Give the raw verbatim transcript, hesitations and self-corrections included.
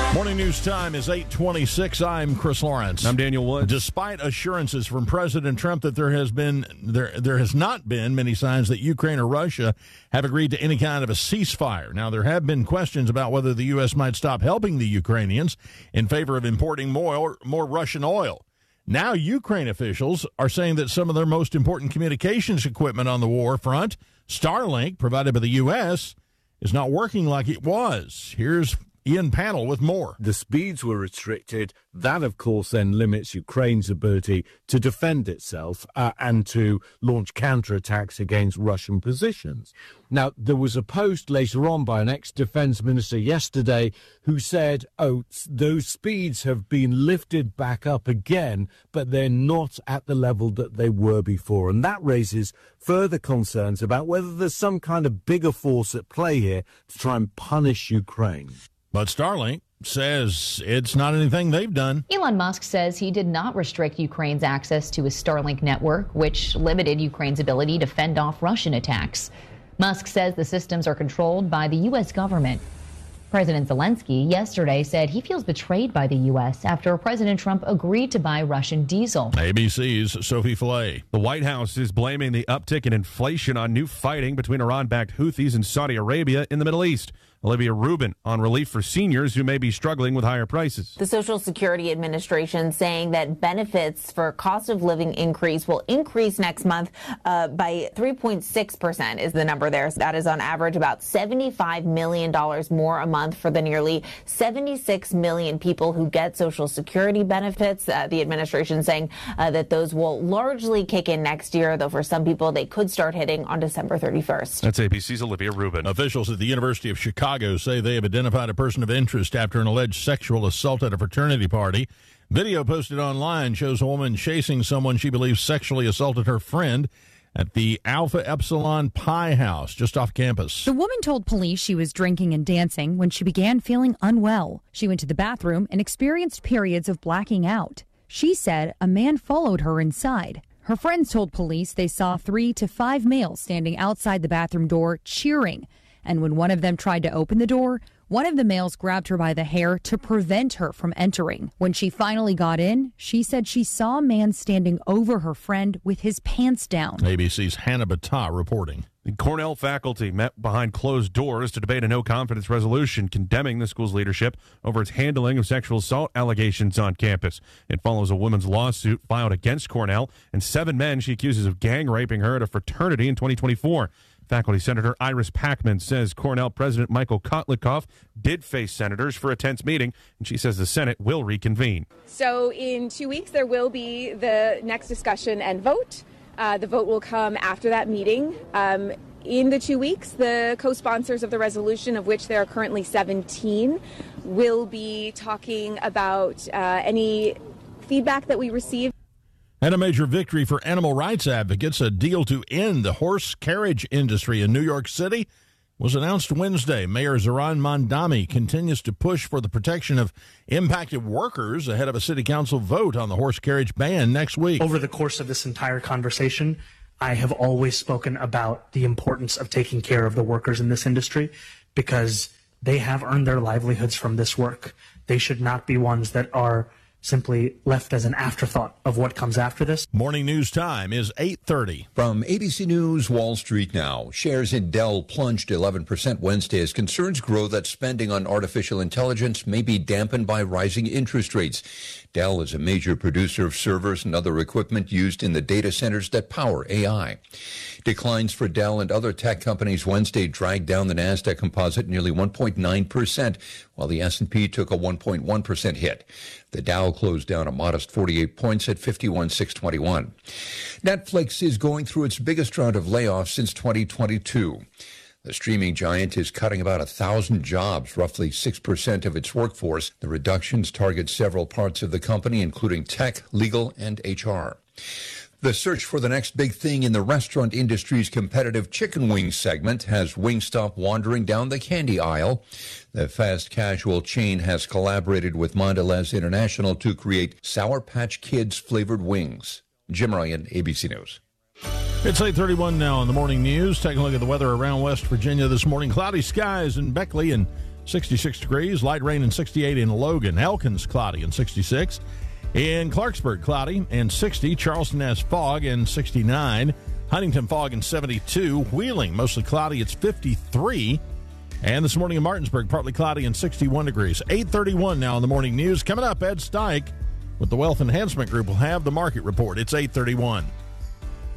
Morning news time is eight twenty-six. I'm Chris Lawrence. I'm Daniel Woods. Despite assurances from President Trump that there has been there there has not been many signs that Ukraine or Russia have agreed to any kind of a ceasefire. Now, there have been questions about whether the U S might stop helping the Ukrainians in favor of importing more, more Russian oil. Now, Ukraine officials are saying that some of their most important communications equipment on the war front, Starlink, provided by the U S, is not working like it was. Here's Ian Pannell with more. The speeds were restricted. That, of course, then limits Ukraine's ability to defend itself uh, and to launch counterattacks against Russian positions. Now, there was a post later on by an ex-defense minister yesterday who said, oh, those speeds have been lifted back up again, but they're not at the level that they were before. And that raises further concerns about whether there's some kind of bigger force at play here to try and punish Ukraine. But Starlink says it's not anything they've done. Elon Musk says he did not restrict Ukraine's access to his Starlink network, which limited Ukraine's ability to fend off Russian attacks. Musk says the systems are controlled by the U S government. President Zelensky yesterday said he feels betrayed by the U S after President Trump agreed to buy Russian diesel. A B C's Sophie Fillet. The White House is blaming the uptick in inflation on new fighting between Iran-backed Houthis and Saudi Arabia in the Middle East. Olivia Rubin on relief for seniors who may be struggling with higher prices. The Social Security Administration saying that benefits for cost of living increase will increase next month uh, by three point six percent is the number there. So that is on average about seventy-five million dollars more a month for the nearly seventy-six million people who get Social Security benefits. Uh, the administration saying uh, that those will largely kick in next year, though for some people they could start hitting on December thirty-first. That's A B C's Olivia Rubin. Officials at the University of Chicago say they have identified a person of interest after an alleged sexual assault at a fraternity party. Video posted online shows a woman chasing someone she believes sexually assaulted her friend at the Alpha Epsilon Pi House just off campus. The woman told police she was drinking and dancing when she began feeling unwell. She went to the bathroom and experienced periods of blacking out. She said a man followed her inside. Her friends told police they saw three to five males standing outside the bathroom door cheering. And when one of them tried to open the door, one of the males grabbed her by the hair to prevent her from entering. When she finally got in, she said she saw a man standing over her friend with his pants down. A B C's Hannah Battah reporting. The Cornell faculty met behind closed doors to debate a no-confidence resolution condemning the school's leadership over its handling of sexual assault allegations on campus. It follows a woman's lawsuit filed against Cornell and seven men she accuses of gang raping her at a fraternity in twenty twenty-four. Faculty Senator Iris Packman says Cornell President Michael Kotlikoff did face senators for a tense meeting, and she says the Senate will reconvene. So in two weeks, there will be the next discussion and vote. Uh, the vote will come after that meeting. Um, in the two weeks, the co-sponsors of the resolution, of which there are currently seventeen, will be talking about uh, any feedback that we receive. And a major victory for animal rights advocates. A deal to end the horse carriage industry in New York City was announced Wednesday. Mayor Zohran Mamdani continues to push for the protection of impacted workers ahead of a city council vote on the horse carriage ban next week. Over the course of this entire conversation, I have always spoken about the importance of taking care of the workers in this industry because they have earned their livelihoods from this work. They should not be ones that are simply left as an afterthought of what comes after this. Morning news time is eight thirty. From A B C News, Wall Street now. Shares in Dell plunged eleven percent Wednesday as concerns grow that spending on artificial intelligence may be dampened by rising interest rates. Dell is a major producer of servers and other equipment used in the data centers that power A I. Declines for Dell and other tech companies Wednesday dragged down the NASDAQ composite nearly one point nine percent, while the S and P took a one point one percent hit. The Dow closed down a modest forty-eight points at fifty-one thousand six hundred twenty-one. Netflix is going through its biggest round of layoffs since twenty twenty-two. The streaming giant is cutting about one thousand jobs, roughly six percent of its workforce. The reductions target several parts of the company, including tech, legal, and H R. The search for the next big thing in the restaurant industry's competitive chicken wing segment has Wingstop wandering down the candy aisle. The fast casual chain has collaborated with Mondelez International to create Sour Patch Kids flavored wings. Jim Ryan, A B C News. It's eight thirty-one now in the morning news. Taking a look at the weather around West Virginia this morning. Cloudy skies in Beckley and sixty-six degrees. Light rain and sixty-eight in Logan. Elkins, cloudy and sixty-six. In Clarksburg, cloudy and sixty. Charleston has fog and sixty-nine. Huntington, fog and seventy-two. Wheeling, mostly cloudy. It's fifty-three. And this morning in Martinsburg, partly cloudy and sixty-one degrees. eight thirty-one now in the morning news. Coming up, Ed Steik with the Wealth Enhancement Group will have the market report. It's eight thirty-one.